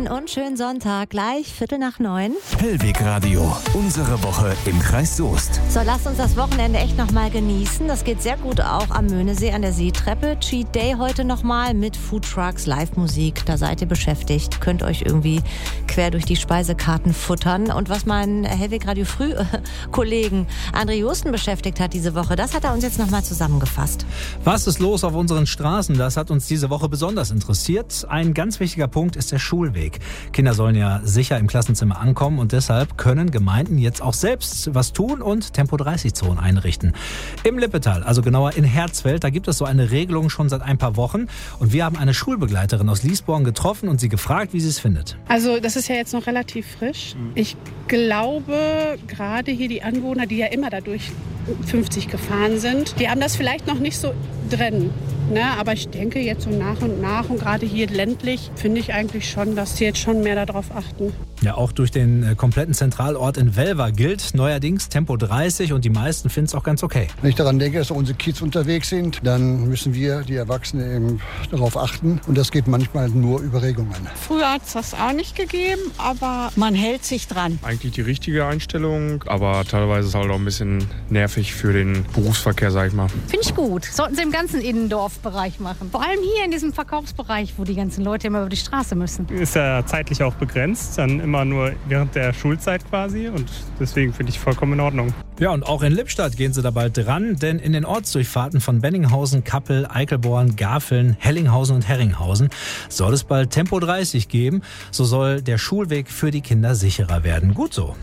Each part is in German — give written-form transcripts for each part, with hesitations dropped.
Morgen und schönen Sonntag. Gleich 8:45. Hellweg Radio, unsere Woche im Kreis Soest. So, lasst uns das Wochenende echt nochmal genießen. Das geht sehr gut auch am Möhnesee an der Seetreppe. Cheat Day heute nochmal mit Foodtrucks, Live-Musik. Da seid ihr beschäftigt. Könnt euch irgendwie quer durch die Speisekarten futtern. Und was mein Hellweg Radio Früh-Kollegen André Josten beschäftigt hat diese Woche, das hat er uns jetzt nochmal zusammengefasst. Was ist los auf unseren Straßen? Das hat uns diese Woche besonders interessiert. Ein ganz wichtiger Punkt ist der Schulweg. Kinder sollen ja sicher im Klassenzimmer ankommen und deshalb können Gemeinden jetzt auch selbst was tun und Tempo-30-Zonen einrichten. Im Lippetal, also genauer in Herzfeld, da gibt es so eine Regelung schon seit ein paar Wochen und wir haben eine Schulbegleiterin aus Liesborn getroffen und sie gefragt, wie sie es findet. Also das ist ja jetzt noch relativ frisch. Ich glaube, gerade hier die Anwohner, die ja immer dadurch 50 gefahren sind, die haben das vielleicht noch nicht so drin. Ne, aber ich denke jetzt so nach und gerade hier ländlich finde ich eigentlich schon, dass sie jetzt schon mehr darauf achten. Ja, auch durch den kompletten Zentralort in Velva gilt neuerdings Tempo 30 und die meisten finden es auch ganz okay. Wenn ich daran denke, dass unsere Kids unterwegs sind, dann müssen wir, die Erwachsenen, eben darauf achten und das geht manchmal nur über Regelungen. Früher hat es das auch nicht gegeben, aber man hält sich dran. Eigentlich die richtige Einstellung, aber teilweise ist es halt auch ein bisschen nervig für den Berufsverkehr, sag ich mal. Finde ich gut. Sollten sie im ganzen Innendorfbereich machen. Vor allem hier in diesem Verkaufsbereich, wo die ganzen Leute immer über die Straße müssen. Ist ja zeitlich auch begrenzt, dann immer nur während der Schulzeit quasi und deswegen finde ich vollkommen in Ordnung. Ja, und auch in Lippstadt gehen sie da bald dran, denn in den Ortsdurchfahrten von Benninghausen, Kappel, Eickelborn, Gafeln, Hellinghausen und Herringhausen soll es bald Tempo 30 geben. So soll der Schulweg für die Kinder sicherer werden. Gut so.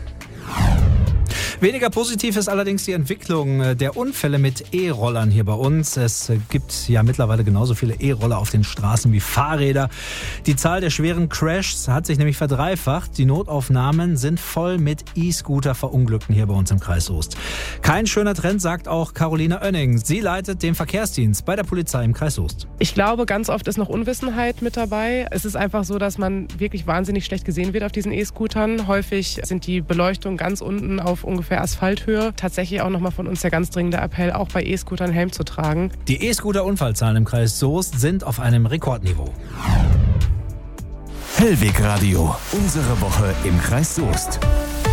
Weniger positiv ist allerdings die Entwicklung der Unfälle mit E-Rollern hier bei uns. Es gibt ja mittlerweile genauso viele E-Roller auf den Straßen wie Fahrräder. Die Zahl der schweren Crashs hat sich nämlich verdreifacht. Die Notaufnahmen sind voll mit E-Scooter-Verunglückten hier bei uns im Kreis Soest. Kein schöner Trend, sagt auch Caroline Oenning. Sie leitet den Verkehrsdienst bei der Polizei im Kreis Soest. Ich glaube, ganz oft ist noch Unwissenheit mit dabei. Es ist einfach so, dass man wirklich wahnsinnig schlecht gesehen wird auf diesen E-Scootern. Häufig sind die Beleuchtungen ganz unten auf ungefähr Asphalthöhe. Tatsächlich auch nochmal von uns der ganz dringende Appell, auch bei E-Scootern Helm zu tragen. Die E-Scooter-Unfallzahlen im Kreis Soest sind auf einem Rekordniveau. Hellweg Radio, unsere Woche im Kreis Soest.